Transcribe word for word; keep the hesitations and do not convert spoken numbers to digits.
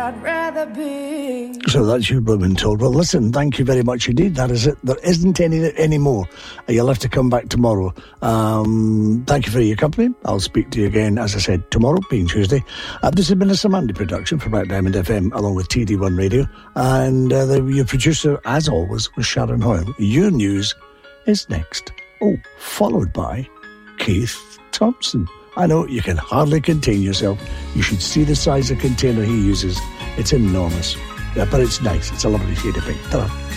I'd rather be. So that's you, blooming told. Well, listen, thank you very much indeed. That is it. There isn't any anymore. You'll have to come back tomorrow. Um, thank you for your company. I'll speak to you again, as I said, tomorrow, being Tuesday. Uh, this has been a Samandi production for Black Diamond F M, along with T D one Radio. And uh, the, your producer, as always, was Sharon Hoyle. Your news is next. Oh, followed by Keith Thompson. I know, you can hardly contain yourself. You should see the size of container he uses. It's enormous. Yeah, but it's nice. It's a lovely shade of pink. Ta-ra.